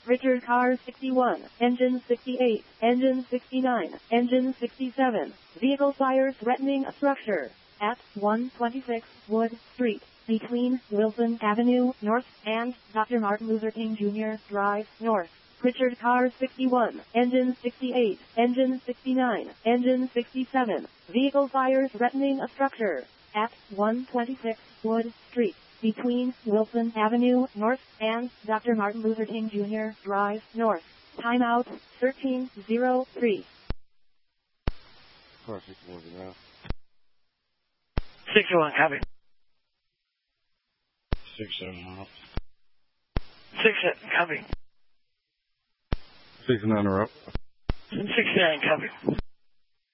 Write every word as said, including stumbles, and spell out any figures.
Richard Cars sixty-one, engine sixty-eight, engine sixty-nine, engine sixty-seven. Vehicle fire threatening a structure at one twenty-six Wood Street, between Wilson Avenue North and Doctor Martin Luther King Junior Drive North. Richard Cars sixty-one, engine sixty-eight, engine sixty-nine, engine sixty-seven. Vehicle fire threatening a structure at one twenty-six Wood Street, between Wilson Avenue North and Doctor Martin Luther King Junior Drive North. Timeout thirteen oh three. Perfect, moving out. six oh one, copy. Six seven up. six seven, copy. Six nine are up. six nine, copy.